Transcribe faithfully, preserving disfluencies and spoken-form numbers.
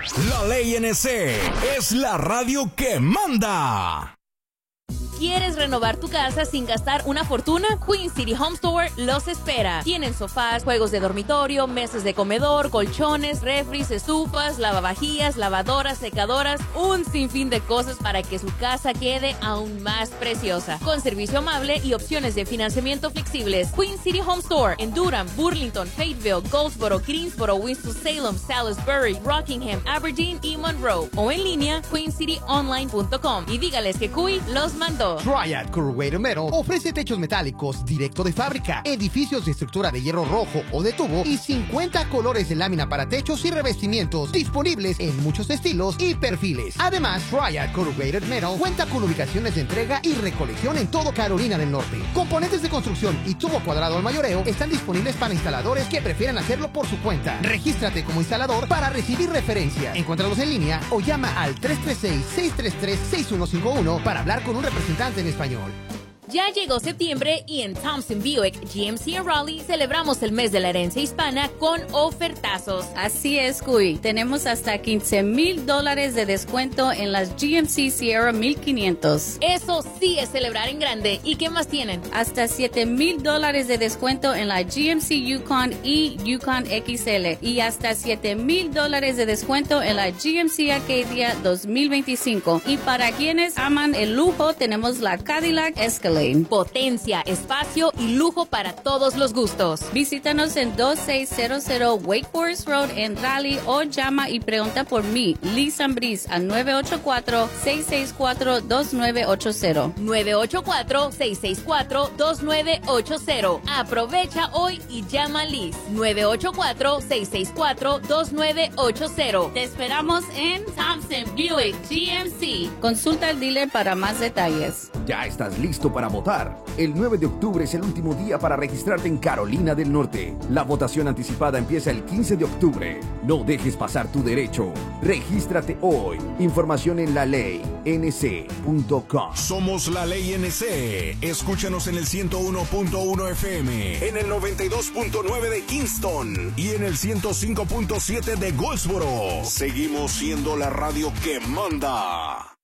La Ley N C es la radio que manda. ¿Quieres renovar tu casa sin gastar una fortuna? Queen City Home Store los espera. Tienen sofás, juegos de dormitorio, mesas de comedor, colchones, refris, estufas, lavavajillas, lavadoras, secadoras, un sinfín de cosas para que su casa quede aún más preciosa. Con servicio amable y opciones de financiamiento flexibles. Queen City Home Store en Durham, Burlington, Fayetteville, Goldsboro, Greensboro, Winston-Salem, Salisbury, Rockingham, Aberdeen y Monroe. O en línea, queen city online punto com. Y dígales que Cuy los mandó. Triad Corrugated Metal ofrece techos metálicos directo de fábrica, edificios de estructura de hierro rojo o de tubo y cincuenta colores de lámina para techos y revestimientos disponibles en muchos estilos y perfiles. Además, Triad Corrugated Metal cuenta con ubicaciones de entrega y recolección en todo Carolina del Norte. Componentes de construcción y tubo cuadrado al mayoreo están disponibles para instaladores que prefieran hacerlo por su cuenta. Regístrate como instalador para recibir referencias. Encuéntralos en línea o llama al tres tres seis, seis tres tres, seis uno cinco uno para hablar con un representante en español. Ya llegó septiembre y en Thompson Buick G M C en Raleigh celebramos el mes de la herencia hispana con ofertazos. Así es, Cuy. Tenemos hasta quince mil dólares de descuento en las G M C Sierra mil quinientos. Eso sí es celebrar en grande. ¿Y qué más tienen? Hasta siete mil dólares de descuento en la G M C Yukon y Yukon X L. Y hasta siete mil dólares de descuento en la G M C Acadia dos mil veinticinco. Y para quienes aman el lujo, tenemos la Cadillac Escalade. Potencia, espacio y lujo para todos los gustos. Visítanos en veintiséis cero Wake Forest Road en Raleigh o llama y pregunta por mí, Liz Ambriz, al nueve ocho cuatro, seis seis cuatro, dos nueve ocho cero. nueve ocho cuatro, seis seis cuatro, dos nueve ocho cero. Aprovecha hoy y llama a Liz. nueve ocho cuatro, seis seis cuatro, dos nueve ocho cero. Te esperamos en Thompson Buick G M C. Consulta al dealer para más detalles. Ya estás listo para votar. El nueve de octubre es el último día para registrarte en Carolina del Norte. La votación anticipada empieza el quince de octubre. No dejes pasar tu derecho. Regístrate hoy. Información en la ley n c punto com. Somos La Ley N C. Escúchanos en el ciento uno punto uno F M, en el noventa y dos punto nueve de Kingston y en el ciento cinco punto siete de Goldsboro. Seguimos siendo la radio que manda.